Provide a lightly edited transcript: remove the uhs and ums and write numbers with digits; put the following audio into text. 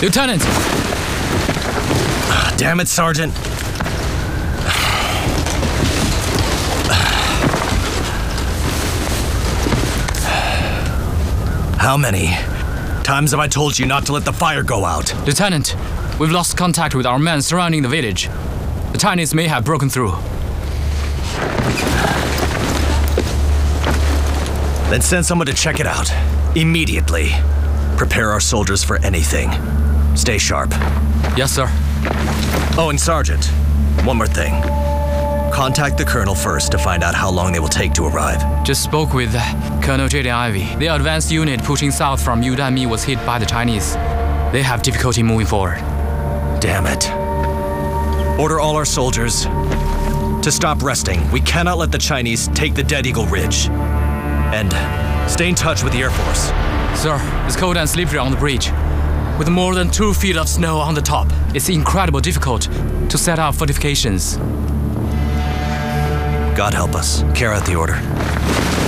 Lieutenant! Damn it, Sergeant. How many times have I told you not to let the fire go out? Lieutenant, we've lost contact with our men surrounding the village. The Chinese may have broken through. Then send someone to check it out. Immediately. Prepare our soldiers for anything. Stay sharp. Yes, sir. Oh, and Sergeant, one more thing. Contact the Colonel first to find out how long they will take to arrive. Just spoke with Colonel Jaden Ivy. The advanced unit pushing south from Yudanmi was hit by the Chinese. They have difficulty moving forward. Damn it. Order all our soldiers to stop resting. We cannot let the Chinese take the Dead Eagle Ridge. And stay in touch with the Air Force. Sir, it's cold and slippery on the bridge. With more than 2 feet of snow on the top, it's incredibly difficult to set up fortifications. God help us. Carry out the order.